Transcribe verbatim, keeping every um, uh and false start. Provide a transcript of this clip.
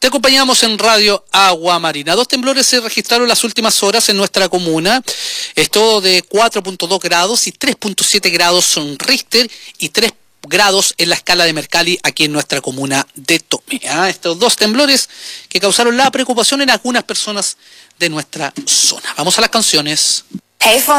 Te acompañamos en Radio Agua Marina. Dos temblores se registraron las últimas horas en nuestra comuna. Esto de cuatro punto dos grados y tres punto siete grados son Richter y tres grados en la escala de Mercalli aquí en nuestra comuna de Tome. ¿Ah? Estos dos temblores que causaron la preocupación en algunas personas de nuestra zona. Vamos a las canciones. Hey,